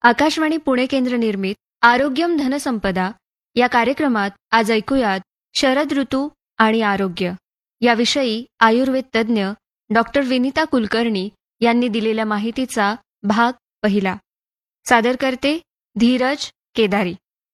आकाशवाणी पुणे केंद्र निर्मित आरोग्यम धनसंपदा या कार्यक्रमात आज ऐकूयात शरद ऋतू आणि आरोग्य याविषयी आयुर्वेद तज्ज्ञ डॉक्टर विनीता कुलकर्णी यांनी दिलेल्या माहितीचा भाग पहिला. सादर करते धीरज केदारी.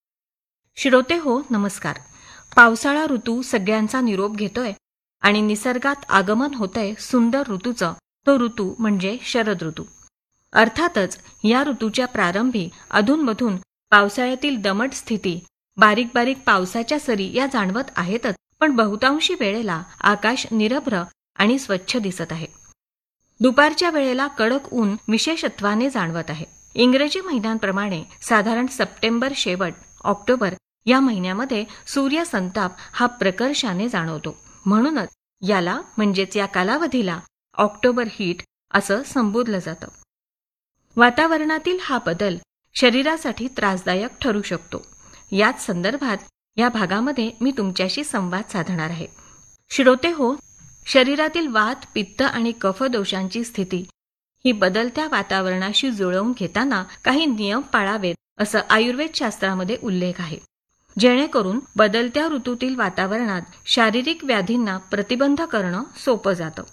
श्रोते हो, नमस्कार. पावसाळा ऋतू सगळ्यांचा निरोप घेतोय आणि निसर्गात आगमन होतंय सुंदर ऋतूचं. तो ऋतू म्हणजे शरद ऋतू. अर्थातच या ऋतूच्या प्रारंभी अधूनमधून पावसाळ्यातील दमट स्थिती, बारीक बारीक पावसाच्या सरी या जाणवत आहेतच, पण बहुतांशी वेळेला आकाश निरभ्र आणि स्वच्छ दिसत आहे. दुपारच्या वेळेला कडक ऊन विशेषत्वाने जाणवत आहे. इंग्रजी महिन्यांप्रमाणे साधारण सप्टेंबर शेवट ऑक्टोबर या महिन्यामध्ये सूर्यसंताप हा प्रकर्षाने जाणवतो. म्हणूनच याला म्हणजेच या कालावधीला ऑक्टोबर हीट असं संबोधलं जातं. वातावरणातील हा बदल शरीरासाठी त्रासदायक ठरू शकतो. याच संदर्भात या भागामध्ये मी तुमच्याशी संवाद साधणार आहे. श्रोते हो, शरीरातील वात, पित्त आणि कफ दोषांची स्थिती ही बदलत्या वातावरणाशी जुळवून घेताना काही नियम पाळावेत असं आयुर्वेद शास्त्रामध्ये उल्लेख आहे, जेणेकरून बदलत्या ऋतूतील वातावरणात शारीरिक व्याधींना प्रतिबंध करणं सोपं जातं.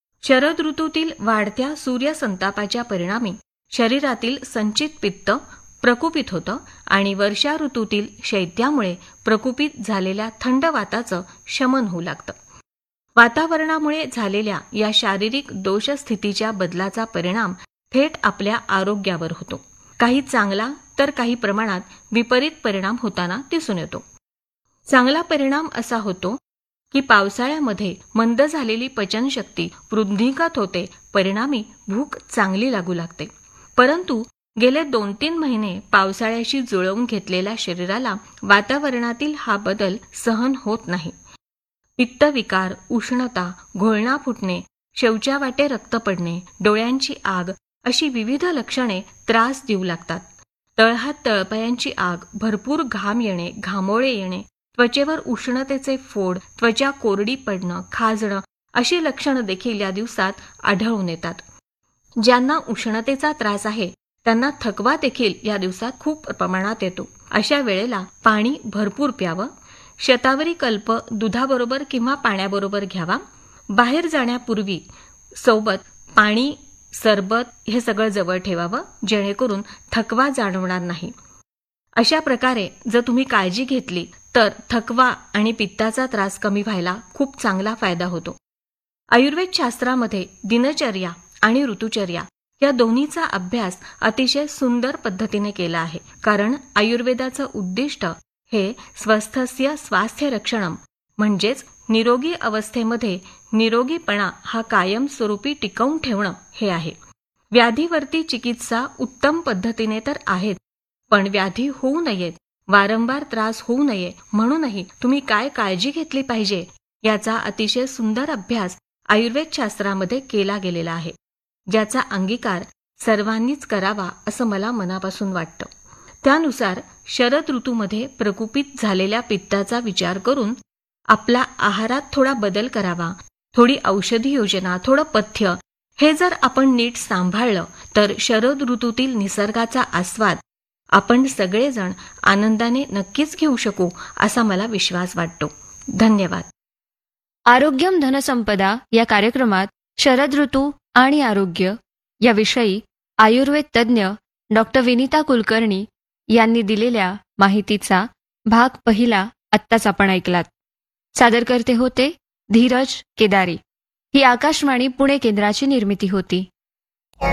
शरद ऋतूतील वाढत्या सूर्यसंतापाच्या परिणामी शरीरातील संचित पित्त प्रकुपित होतं आणि वर्षा ऋतूतील शैत्यामुळे प्रकुपित झालेल्या थंड वाताचं शमन होऊ लागतं. वातावरणामुळे झालेल्या या शारीरिक दोषस्थितीच्या बदलाचा परिणाम थेट आपल्या आरोग्यावर होतो. काही चांगला तर काही प्रमाणात विपरीत परिणाम होताना दिसून येतो. चांगला परिणाम असा होतो की पावसाळ्यामध्ये मंद झालेली पचनशक्ती वृद्धिंगत होते, परिणामी भूक चांगली लागू लागते. परंतु गेले 2-3 महिने पावसाळ्याशी जुळवून घेतलेल्या शरीराला वातावरणातील हा बदल सहन होत नाही. पित्तविकार, उष्णता, घोळणा फुटणे, शौचावाटे रक्त पडणे, डोळ्यांची आग अशी विविध लक्षणे त्रास देऊ लागतात. तळहात तळपायांची आग, भरपूर घाम येणे, घामोळे येणे, त्वचेवर उष्णतेचे फोड, त्वचा कोरडी पडणं, खाजणं अशी लक्षणं देखील या दिवसात आढळून येतात. ज्यांना उष्णतेचा त्रास आहे त्यांना थकवा देखील या दिवसात खूप प्रमाणात येतो. अशा वेळेला पाणी भरपूर प्यावं. शतावरी कल्प दुधाबरोबर किंवा पाण्याबरोबर घ्यावा. बाहेर जाण्यापूर्वी सोबत पाणी, सरबत हे सगळं जवळ ठेवावं, जेणेकरून थकवा जाणवणार नाही. अशा प्रकारे जर तुम्ही काळजी घेतली तर थकवा आणि पित्ताचा त्रास कमी व्हायला खूप चांगला फायदा होतो. आयुर्वेद शास्त्रामध्ये दिनचर्या आणि ऋतुचर्या या दोन्हीचा अभ्यास अतिशय सुंदर पद्धतीने केला आहे. कारण आयुर्वेदाचं उद्दिष्ट हे स्वस्थस्य स्वास्थ्य रक्षणम म्हणजेच निरोगी अवस्थेमध्ये निरोगीपणा हा कायमस्वरूपी टिकवून ठेवणं हे आहे. व्याधीवरती चिकित्सा उत्तम पद्धतीने तर आहेत, पण व्याधी होऊ नयेत, वारंवार त्रास होऊ नये म्हणूनही तुम्ही काय काळजी घेतली पाहिजे याचा अतिशय सुंदर अभ्यास आयुर्वेद शास्त्रामध्ये केला गेलेला आहे, ज्याचा अंगीकार सर्वांनीच करावा असं मला मनापासून वाटतं. त्यानुसार शरद ऋतूमध्ये प्रकुपित झालेल्या पित्ताचा विचार करून आपला आहारात थोडा बदल करावा. थोडी औषधी योजना, थोडं पथ्य हे जर आपण नीट सांभाळलं तर शरद ऋतूतील निसर्गाचा आस्वाद आपण सगळेजण आनंदाने नक्कीच घेऊ शकू असा मला विश्वास वाटतो. धन्यवाद. आरोग्यम धनसंपदा या कार्यक्रमात शरद ऋतू आणि आरोग्य याविषयी आयुर्वेद तज्ज्ञ डॉक्टर विनीता कुलकर्णी यांनी दिलेल्या माहितीचा भाग पहिला आत्ताच आपण ऐकलात. सादर करते होते धीरज केदारी. ही आकाशवाणी पुणे केंद्राची निर्मिती होती.